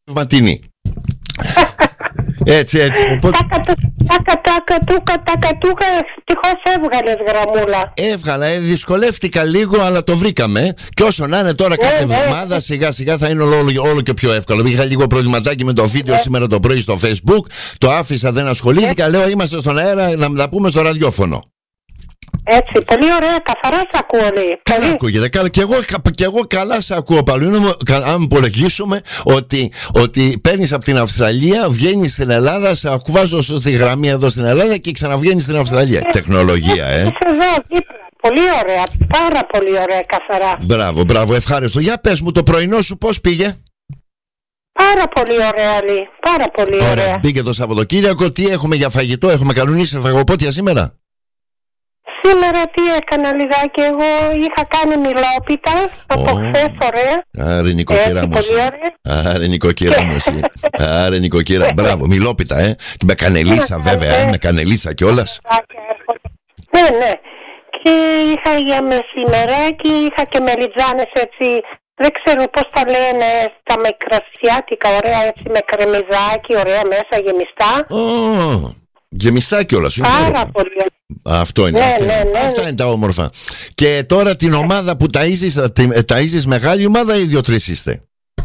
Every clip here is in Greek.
ματινή. Έτσι. Οπότε... Τακατούκα, ευτυχώς έβγαλες γραμμούλα. Έβγαλα, δυσκολεύτηκα λίγο, αλλά το βρήκαμε. Και όσο να είναι τώρα, κάθε εβδομάδα σιγά σιγά θα είναι όλο και πιο εύκολο. Είχα λίγο προβληματάκι με το βίντεο σήμερα το πρωί στο Facebook. Το άφησα, δεν ασχολήθηκα. Λέω, είμαστε στον αέρα, να τα πούμε στο ραδιόφωνο. Έτσι, πολύ ωραία, καθαρά σ' ακούω, λέει. Καλά ακούγεται, καλά. Και εγώ καλά σ' ακούω, Παλαιόνα. Αν υπολογίσουμε ότι παίρνεις από την Αυστραλία, βγαίνεις στην Ελλάδα, σε ακουβάζω στη γραμμή εδώ στην Ελλάδα και ξαναβγαίνεις στην Αυστραλία. Τεχνολογία, Πολύ ωραία, πάρα πολύ ωραία, καθαρά. Μπράβο, ευχάριστο. Για πες μου, το πρωινό σου πώς πήγε? Πάρα πολύ ωραία, λέει. Πάρα πολύ ωραία. Μπήκε το Σαββατοκύριακο, τι έχουμε για φαγητό, έχουμε κανονίσει φαγοπότια σήμερα? Σήμερα τι έκανα λιγάκι, εγώ είχα κάνει μιλόπιτα από χθες, ωραία. Άρε νοικοκυρά μου. Άρε νοικοκυρά, μπράβο, μιλόπιτα, με κανελίτσα βέβαια, με κανελίτσα κιόλας. Ναι. Και είχα για μεσημεράκι, είχα και μελιτζάνες έτσι, δεν ξέρω πώς τα λένε, στα μικρασιάτικα, ωραία έτσι με κρεμμυδάκι, ωραία μέσα γεμιστά. Γεμιστά κιόλας. Πάρα πολύ. Αυτό είναι. Αυτά είναι τα όμορφα. Και τώρα την ομάδα που ταΐζεις μεγάλη ομάδα ή 2-3 είστε?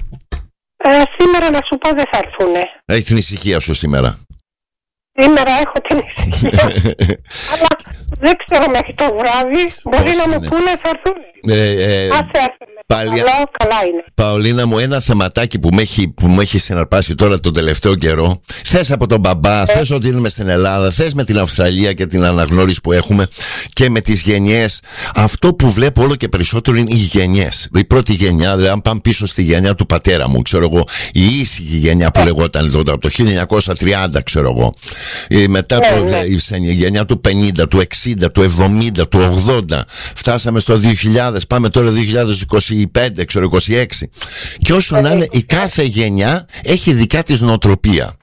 Σήμερα να σου πω δεν θα έρθουνε. Έχεις την ησυχία σου σήμερα? Σήμερα έχω την ησυχία. Αλλά δεν ξέρω μέχρι το βράδυ. Μπορεί να μου πούνε θα έρθουνε. Καλά είναι. Παολίνα μου, ένα θεματάκι που με έχει συναρπάσει τώρα τον τελευταίο καιρό. Θες από τον μπαμπά, θες ότι είμαι στην Ελλάδα, θες με την Αυστραλία και την αναγνώριση που έχουμε και με τις γενιές. Αυτό που βλέπω όλο και περισσότερο είναι οι γενιές. Η πρώτη γενιά, δηλαδή αν πάμε πίσω στη γενιά του πατέρα μου, ξέρω εγώ, η ήσυχη γενιά που λεγόταν τότε από το 1930, ξέρω εγώ. Μετά η γενιά του 50, του 60, του 70, του 80. Φτάσαμε στο 2000, πάμε τώρα 2025, ξέρω 26. Και όσο να είναι, η κάθε γενιά έχει δικιά της νοοτροπία.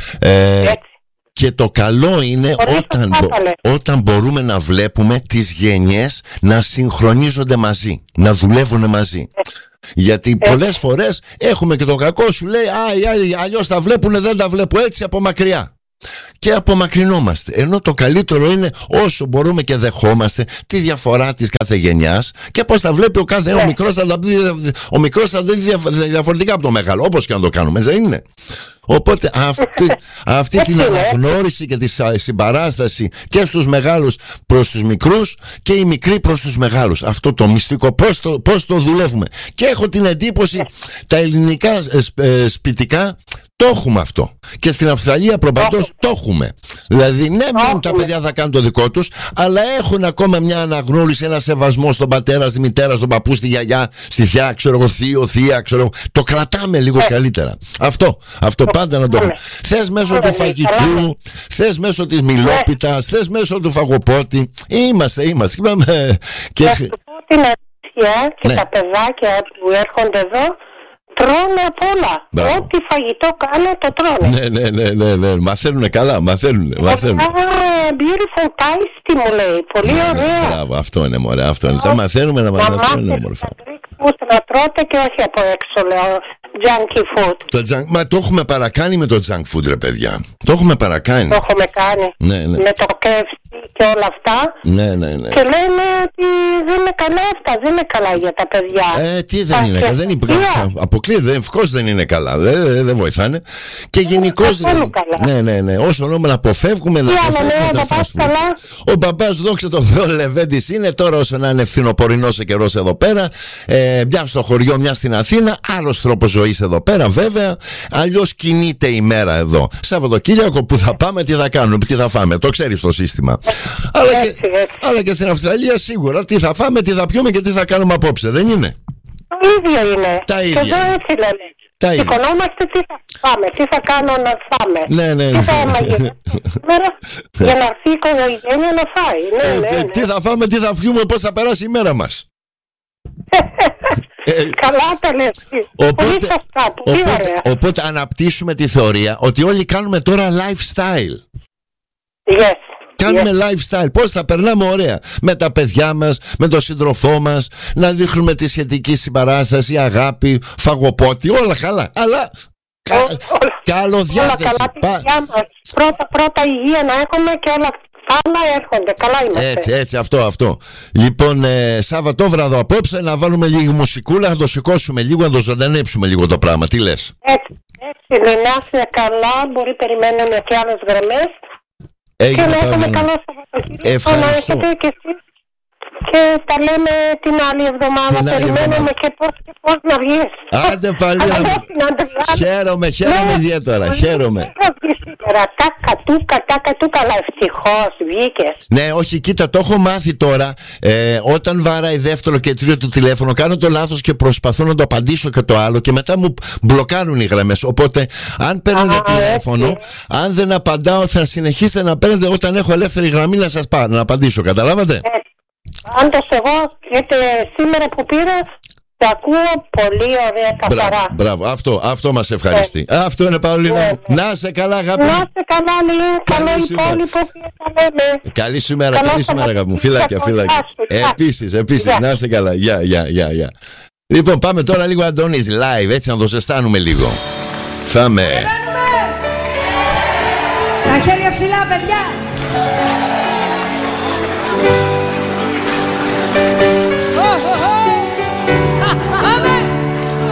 Και το καλό είναι όταν μπορούμε να βλέπουμε τις γενιές να συγχρονίζονται μαζί, να δουλεύουν μαζί. Γιατί πολλές φορές έχουμε και το κακό, σου λέει αλλιώς τα βλέπουνε, δεν τα βλέπω, έτσι από μακριά. Και απομακρυνόμαστε. Ενώ το καλύτερο είναι όσο μπορούμε και δεχόμαστε τη διαφορά της κάθε γενιάς και πώς τα βλέπει ο κάθε ο μικρός θα δει διαφορετικά από το μεγάλο, όπως και να το κάνουμε, δεν είναι? Οπότε αυτή την αναγνώριση και τη συμπαράσταση και στους μεγάλους προς τους μικρούς και οι μικροί προς τους μεγάλους, αυτό το μυστικό πώς το δουλεύουμε. Και έχω την εντύπωση τα ελληνικά σπιτικά το έχουμε αυτό. Και στην Αυστραλία προπαντός το έχουμε. Δηλαδή, ναι, μεν τα παιδιά θα κάνουν το δικό τους, αλλά έχουν ακόμα μια αναγνώριση, ένα σεβασμό στον πατέρα, στη μητέρα, στον παππού, στη γιαγιά, στη θιά, ξέρω εγώ, θείο, θεία, ξέρω εγώ. Το κρατάμε λίγο καλύτερα. Αυτό πάντα να το έχουμε. Θες μέσω του φαγητού, θες μέσω της μιλόπιτας, θες μέσω του φαγοπότη. Είμαστε. Και να σου πω την αλήθεια και τα παιδάκια που έρχονται εδώ τρώνε απ' όλα. Ό,τι φαγητό κάνω το τρώνε. Ναι. Μαθαίνουνε καλά, μαθαίνουνε. Beautiful tasty μου λέει. Πολύ ωραία. Μπράβο, αυτό είναι μωρέ, αυτό είναι. Τα μαθαίνουμε να μαθαίνουμε όμορφα. Να τρώτε και όχι από έξω, λέω. Junky food. Μα το έχουμε παρακάνει με το junk food, ρε παιδιά. Το έχουμε παρακάνει. Το έχουμε κάνει. Ναι. Με το KFC και όλα αυτά. Ναι. Και λένε ότι δεν είναι καλά αυτά. Δεν είναι καλά για τα παιδιά. Τι δεν είναι καλά? Δεν είναι. Αποκλείεται. Ευτυχώς δεν είναι καλά. Δεν βοηθάνε. Και γενικώς. Ναι. Όσο νόμο να αποφεύγουμε να ο μπαμπάς, δόξα τω Θεώ, Λεβέντης είναι. Τώρα όσο να είναι φθινοπορεινός ο καιρός εδώ πέρα, μια στο χωριό, μια στην Αθήνα, άλλος τρόπος ζωής εδώ πέρα βέβαια, αλλιώς κινείται η μέρα εδώ. Σαββατοκύριακο που θα πάμε, τι θα κάνουμε, τι θα φάμε, το ξέρεις το σύστημα. Αλλά και στην Αυστραλία σίγουρα τι θα φάμε, τι θα πιούμε και τι θα κάνουμε απόψε, δεν είναι? Το ίδιο είναι. Τα ίδια. Και εδώ έτσι λένε. Σηκωνόμαστε, τι θα φάμε, τι θα κάνω να φάμε. Ναι. Τι θα μαγειρεύσουμε για να έρθει η οικογένεια να φάει. Ναι. Τι θα φάμε, τι θα πιούμε, πώς θα περάσει η μέρα μας. Καλά τα λες. Πολύ σωστά, πολύ ωραία. Οπότε αναπτύσσουμε τη θεωρία ότι όλοι κάνουμε τώρα lifestyle. Yes. Κάνουμε lifestyle. Πώς θα περνάμε ωραία με τα παιδιά μας, με τον σύντροφό μας, να δείχνουμε τη σχετική συμπαράσταση, αγάπη, φαγοπότη, όλα καλά. Αλλά Καλοδιάθεση. Πρώτα υγεία να έχουμε και όλα άλλα έρχονται. Καλά είμαστε. Έτσι, αυτό. Λοιπόν, Σαββατόβραδο απόψε να βάλουμε λίγη μουσικούλα, να το σηκώσουμε λίγο, να το ζωντανέψουμε λίγο το πράγμα. Τι λες? Έτσι, να είναι καλά, μπορεί περιμένουμε και άλλες γραμμές. Και να έχουμε καλό Σαββατοκύριακο. Ευχαριστώ. Να έχετε και εσείς. Και τα λέμε την άλλη εβδομάδα. Περιμένουμε και πώς να βγεις. Άντε πάλι. Χαίρομαι ιδιαίτερα. Χαίρομαι. Τάκα του, καλά, ευτυχώς βγήκες. Ναι, όχι, κοίτα, το έχω μάθει τώρα. Όταν βάράει δεύτερο και τρίτο τηλέφωνο, κάνω το λάθος και προσπαθώ να το απαντήσω και το άλλο και μετά μου μπλοκάρουν οι γραμμές. Οπότε, αν παίρνετε τηλέφωνο, αν δεν απαντάω, θα συνεχίσετε να παίρνετε όταν έχω ελεύθερη γραμμή να σας πάρω, να απαντήσω. Καταλάβατε? Πάντως εγώ σήμερα που πήρα τα ακούω πολύ ωραία, καθαρά. Μπράβο, αυτό μας ευχαριστεί. Αυτό είναι, Παολίνα. Να σε καλά, αγάπη. Να σε καλά, Νίλ. Καλό υπόλοιπο που θα λέμε. Καλή σου μέρα, αγάπη μου. Φιλάκια. Επίσης, να σε καλά. Γεια. Λοιπόν, πάμε τώρα λίγο Αντώνης live, έτσι να το ζεστάνουμε λίγο. Θα με. Τα χέρια ψηλά, παιδιά.